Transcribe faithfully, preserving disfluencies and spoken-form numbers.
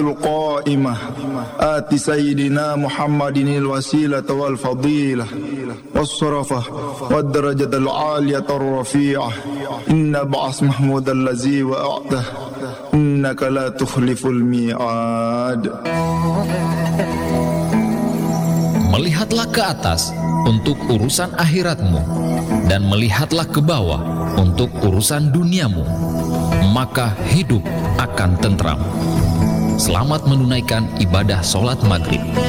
القائمة آت سيدنا محمد الوسيلة والفضيلة والشرفة والدرجة العالية الرفيعة إن بعث محمود الذي وأعته إنك لا تخلف الميعاد. Melihatlah ke atas untuk urusan akhiratmu, dan melihatlah ke bawah untuk urusan duniamu, maka hidup akan tentram. Selamat menunaikan ibadah sholat maghrib.